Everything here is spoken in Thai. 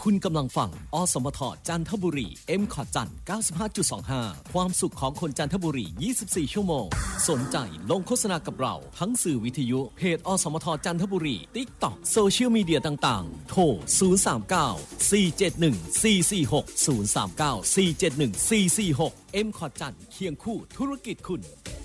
คุณกำลังฟังอสมทจันทบุรี M ขอดจัน 95.25 ความสุขของคนจันทบุรี 24 ชั่วโมงสนใจลงโฆษณากับเราทั้งสื่อวิทยุเพจอสมทจันทบุรี TikTok โซเชียลมีเดียต่างๆโทร 039 471 446 039 471 446 M ขอดจันเคียงคู่ธุรกิจคุณ